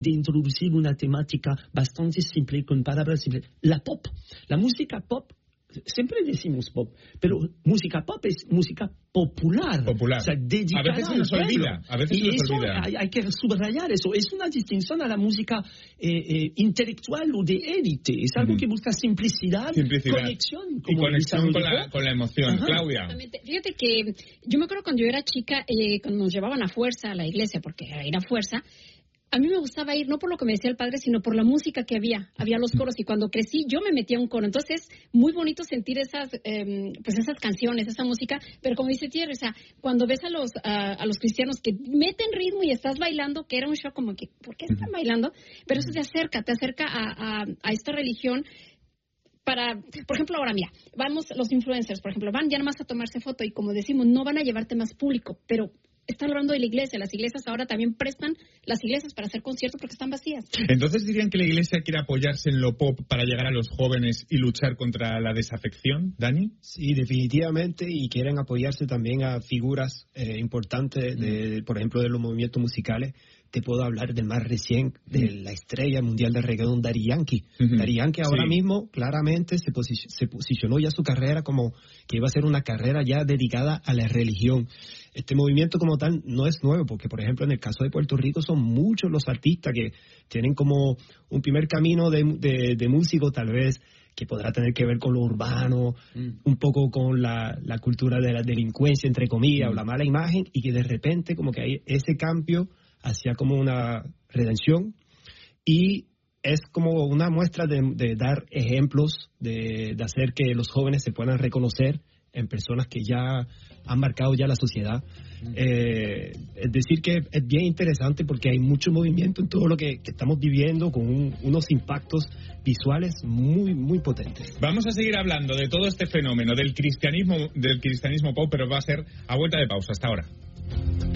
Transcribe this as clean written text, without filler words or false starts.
de introducir una temática bastante simple, con palabras simples. La música pop, siempre decimos pop, pero música pop es música popular. Popular. O sea, dedicada a veces se nos olvida. Y eso hay que subrayar eso. Es una distinción a la música intelectual o de élite. Es algo que busca simplicidad. Conexión. Y conexión con la emoción. Ajá. Claudia. Fíjate que yo me acuerdo cuando yo era chica, cuando nos llevaban a fuerza a la iglesia, porque era fuerza, a mí me gustaba ir, no por lo que me decía el padre, sino por la música que había. Había los coros y cuando crecí yo me metía a un coro. Entonces es muy bonito sentir esas canciones, esa música. Pero como dice Thierry, o sea, cuando ves a los cristianos que meten ritmo y estás bailando, que era un shock como que, ¿por qué están bailando? Pero eso te acerca a esta religión. Por ejemplo, ahora mira, vamos los influencers, por ejemplo, van ya nomás a tomarse foto y como decimos, no van a llevarte más público, pero están hablando de la iglesia. Las iglesias ahora también prestan las iglesias para hacer conciertos porque están vacías. Entonces, ¿dirían que la iglesia quiere apoyarse en lo pop para llegar a los jóvenes y luchar contra la desafección, Dani? Sí, definitivamente, y quieren apoyarse también a figuras importantes, por ejemplo, de los movimientos musicales. Te puedo hablar del más recién, de la estrella mundial de reggaetón, Daddy Yankee. Daddy Yankee ahora mismo claramente se posicionó ya su carrera como que iba a ser una carrera ya dedicada a la religión. Este movimiento como tal no es nuevo, porque por ejemplo en el caso de Puerto Rico son muchos los artistas que tienen como un primer camino de músico tal vez que podrá tener que ver con lo urbano, un poco con la cultura de la delincuencia, entre comillas, o la mala imagen, y que de repente como que hay ese cambio hacia como una redención, y es como una muestra de dar ejemplos, de hacer que los jóvenes se puedan reconocer en personas que ya han marcado ya la sociedad. Es decir que es bien interesante porque hay mucho movimiento en todo lo que estamos viviendo, con unos impactos visuales muy, muy potentes. Vamos a seguir hablando de todo este fenómeno del cristianismo pop, pero va a ser a vuelta de pausa. Hasta ahora.